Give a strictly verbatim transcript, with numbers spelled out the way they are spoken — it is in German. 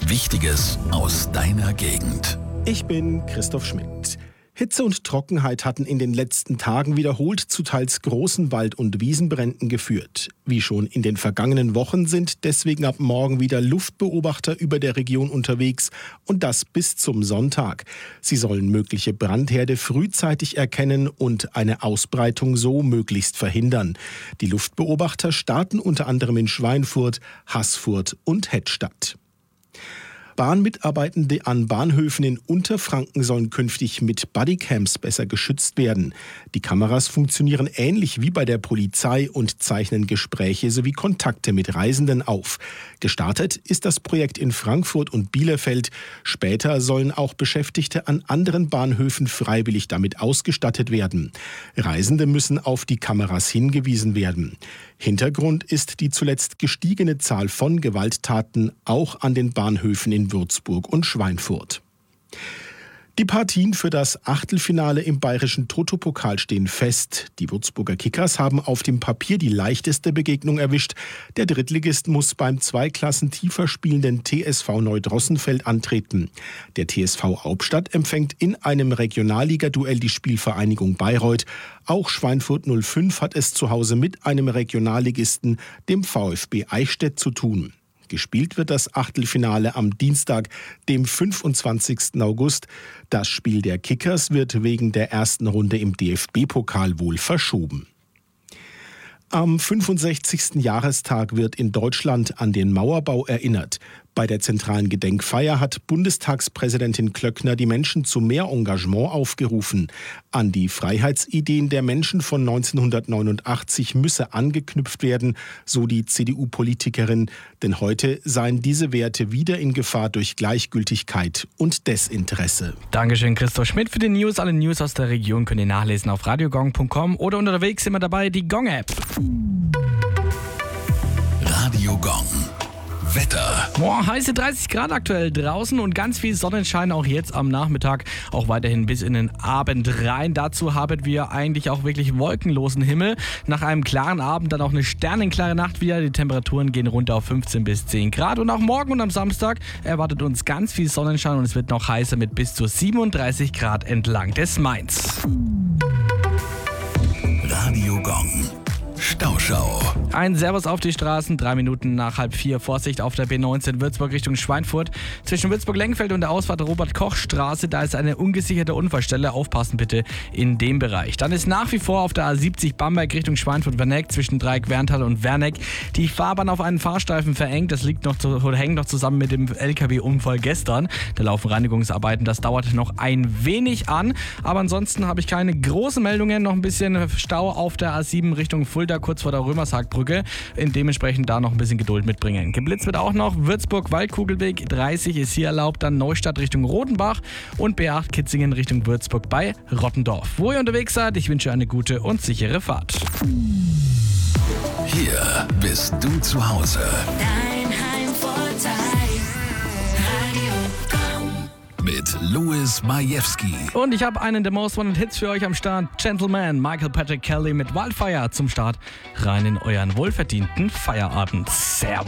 Wichtiges aus deiner Gegend. Ich bin Christoph Schmidt. Hitze und Trockenheit hatten in den letzten Tagen wiederholt zu teils großen Wald- und Wiesenbränden geführt. Wie schon in den vergangenen Wochen sind deswegen ab morgen wieder Luftbeobachter über der Region unterwegs und das bis zum Sonntag. Sie sollen mögliche Brandherde frühzeitig erkennen und eine Ausbreitung so möglichst verhindern. Die Luftbeobachter starten unter anderem in Schweinfurt, Haßfurt und Hettstadt. Bahnmitarbeitende an Bahnhöfen in Unterfranken sollen künftig mit Bodycams besser geschützt werden. Die Kameras funktionieren ähnlich wie bei der Polizei und zeichnen Gespräche sowie Kontakte mit Reisenden auf. Gestartet ist das Projekt in Frankfurt und Bielefeld. Später sollen auch Beschäftigte an anderen Bahnhöfen freiwillig damit ausgestattet werden. Reisende müssen auf die Kameras hingewiesen werden. Hintergrund ist die zuletzt gestiegene Zahl von Gewalttaten auch an den Bahnhöfen in Würzburg und Schweinfurt. Die Partien für das Achtelfinale im bayerischen Toto-Pokal stehen fest. Die Würzburger Kickers haben auf dem Papier die leichteste Begegnung erwischt. Der Drittligist muss beim zwei Klassen tiefer spielenden T S V Neudrossenfeld antreten. Der T S V Hauptstadt empfängt in einem Regionalliga-Duell die Spielvereinigung Bayreuth. Auch Schweinfurt null fünf hat es zu Hause mit einem Regionalligisten, dem VfB Eichstätt, zu tun. Gespielt wird das Achtelfinale am Dienstag, dem fünfundzwanzigsten August. Das Spiel der Kickers wird wegen der ersten Runde im D F B-Pokal wohl verschoben. Am fünfundsechzigsten Jahrestag wird in Deutschland an den Mauerbau erinnert. Bei der zentralen Gedenkfeier hat Bundestagspräsidentin Klöckner die Menschen zu mehr Engagement aufgerufen. An die Freiheitsideen der Menschen von neunzehnhundertneunundachtzig müsse angeknüpft werden, so die C D U-Politikerin. Denn heute seien diese Werte wieder in Gefahr durch Gleichgültigkeit und Desinteresse. Dankeschön, Christoph Schmidt, für die News. Alle News aus der Region könnt ihr nachlesen auf radiogong punkt com oder unterwegs immer dabei die Gong-App. Radio Gong. Wetter. Boah, heiße dreißig Grad aktuell draußen und ganz viel Sonnenschein auch jetzt am Nachmittag, auch weiterhin bis in den Abend rein. Dazu haben wir eigentlich auch wirklich wolkenlosen Himmel. Nach einem klaren Abend dann auch eine sternenklare Nacht wieder. Die Temperaturen gehen runter auf fünfzehn bis zehn Grad und auch morgen und am Samstag erwartet uns ganz viel Sonnenschein und es wird noch heißer mit bis zu siebenunddreißig Grad entlang des Mains. Radio Gong. Stauschau. Ein Servus auf die Straßen, drei Minuten nach halb vier. Vorsicht auf der B neunzehn Würzburg Richtung Schweinfurt. Zwischen Würzburg-Lengenfeld und der Ausfahrt Robert-Koch-Straße, da ist eine ungesicherte Unfallstelle. Aufpassen bitte in dem Bereich. Dann ist nach wie vor auf der A siebzig Bamberg Richtung Schweinfurt-Werneck zwischen Dreieck-Werntal und Werneck die Fahrbahn auf einen Fahrstreifen verengt. Das liegt noch zu, oder hängt noch zusammen mit dem L K W-Unfall gestern. Da laufen Reinigungsarbeiten, das dauert noch ein wenig an. Aber ansonsten habe ich keine großen Meldungen. Noch ein bisschen Stau auf der A sieben Richtung Fulda, kurz vor der Römershaagbrücke. Dementsprechend da noch ein bisschen Geduld mitbringen. Geblitzt wird auch noch Würzburg-Waldkugelweg dreißig ist hier erlaubt, dann Neustadt Richtung Rodenbach und B acht Kitzingen Richtung Würzburg bei Rottendorf. Wo ihr unterwegs seid, ich wünsche eine gute und sichere Fahrt. Hier bist du zu Hause. Dein Heimvorteil. Radio Gong. Mit Louis Majewski. Und ich habe einen der Most Wanted Hits für euch am Start. Gentleman, Michael Patrick Kelly mit Wildfire zum Start. Rein in euren wohlverdienten Feierabend. Servus.